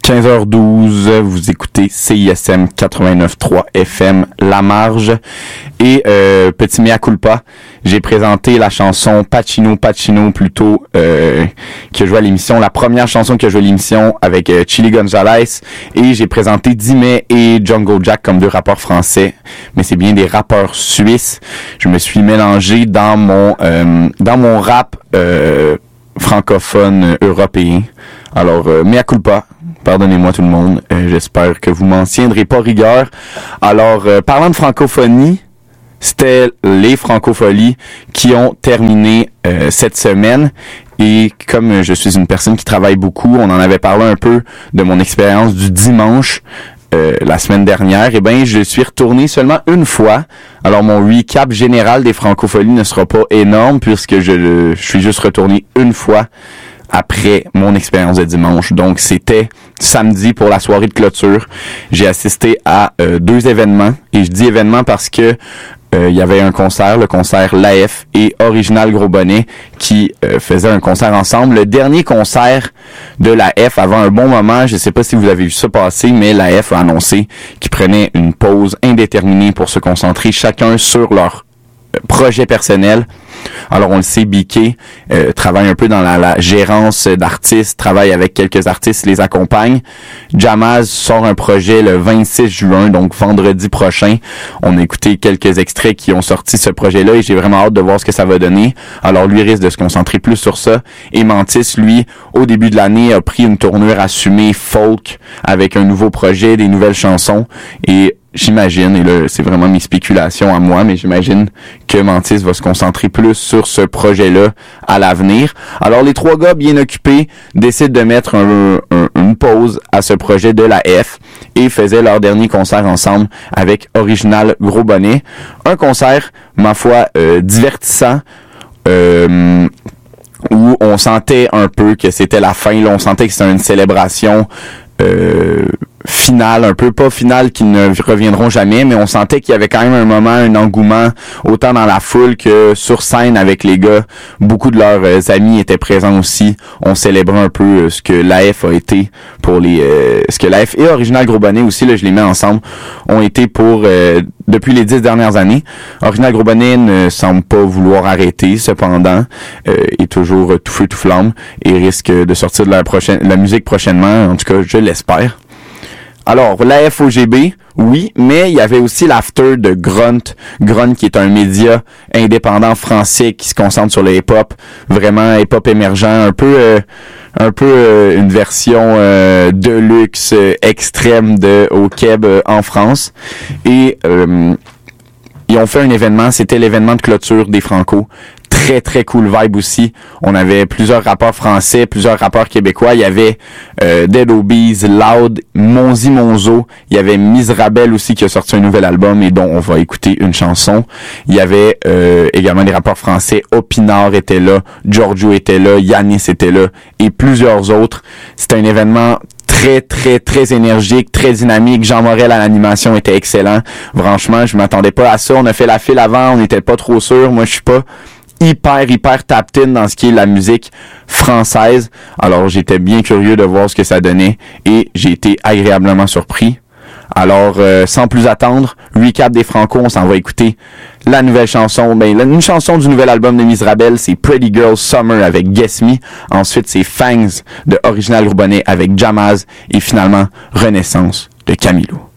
15h12, vous écoutez CISM 89.3 FM La Marge et petit mea culpa, j'ai présenté la chanson Pacino plutôt que joué à l'émission, la première chanson que joué à l'émission avec Chili Gonzalez, et j'ai présenté Dime et Jungle Jack comme deux rappeurs français, mais c'est bien des rappeurs suisses. Je me suis mélangé dans mon rap francophone européen. Alors mea culpa. Pardonnez-moi tout le monde, j'espère que vous m'en tiendrez pas rigueur. Alors, parlant de francophonie, c'était les Francopholies qui ont terminé cette semaine. Et comme je suis une personne qui travaille beaucoup, on en avait parlé un peu de mon expérience du dimanche la semaine dernière. Et ben, je suis retourné seulement une fois. Alors, mon recap général des Francopholies ne sera pas énorme puisque je suis juste retourné une fois après mon expérience de dimanche. Donc, c'était samedi pour la soirée de clôture. J'ai assisté à 2 événements. Et je dis événements parce que il y avait un concert, le concert L'AF et Original Gros Bonnet qui faisaient un concert ensemble. Le dernier concert de L'AF avant un bon moment, je ne sais pas si vous avez vu ça passer, mais L'AF a annoncé qu'ils prenaient une pause indéterminée pour se concentrer chacun sur leur projet personnel. Alors on le sait, BK travaille un peu dans la gérance d'artistes, travaille avec quelques artistes, les accompagne. Jamaz sort un projet le 26 juin, donc vendredi prochain. On a écouté quelques extraits qui ont sorti ce projet-là et j'ai vraiment hâte de voir ce que ça va donner. Alors lui risque de se concentrer plus sur ça. Et Mantis, lui, au début de l'année, a pris une tournure assumée folk avec un nouveau projet, des nouvelles chansons. Et j'imagine, et là c'est vraiment mes spéculations à moi, mais j'imagine que Mantis va se concentrer plus sur ce projet-là à l'avenir. Alors les 3 gars bien occupés décident de mettre une pause à ce projet de la F et faisaient leur dernier concert ensemble avec Original Gros Bonnet. Un concert, ma foi, divertissant, où on sentait un peu que c'était la fin, là, on sentait que c'était une célébration finale, un peu pas finale qui ne reviendront jamais, mais on sentait qu'il y avait quand même un moment, un engouement, autant dans la foule que sur scène avec les gars. Beaucoup de leurs amis étaient présents aussi. On célébrait un peu ce que l'AF a été pour ce que l'AF et Original Gros Bonnet aussi, là je les mets ensemble, ont été pour depuis les 10 dernières années. Original Gros Bonnet ne semble pas vouloir arrêter, cependant, est toujours tout feu tout flamme et risque de sortir de la musique prochainement, en tout cas je l'espère. Alors, la FOGB, oui, mais il y avait aussi l'after de Grunt. Grunt qui est un média indépendant français qui se concentre sur le hip-hop, vraiment hip-hop émergent, un peu une version de luxe extrême au Québec en France. Et ils ont fait un événement, c'était l'événement de clôture des Franco. Très, très cool vibe aussi. On avait plusieurs rappeurs français, plusieurs rappeurs québécois. Il y avait Dead Obies, Loud, Monzi Monzo. Il y avait Miserable aussi qui a sorti un nouvel album et dont on va écouter une chanson. Il y avait également des rappeurs français. Opinard était là, Giorgio était là, Yanis était là et plusieurs autres. C'était un événement très, très, très énergique, très dynamique. Jean Morel à l'animation était excellent. Franchement, je m'attendais pas à ça. On a fait la file avant, on n'était pas trop sûr. Moi, je suis pas hyper tapped in dans ce qui est la musique française. Alors, j'étais bien curieux de voir ce que ça donnait et j'ai été agréablement surpris. Alors, sans plus attendre, recap des Franco, on s'en va écouter la nouvelle chanson. Une chanson du nouvel album de Miserable, c'est Pretty Girl Summer avec Guess Me. Ensuite, c'est Fangs de Original Gros Bonnet avec Jamaz et finalement Renaissance de Camilo.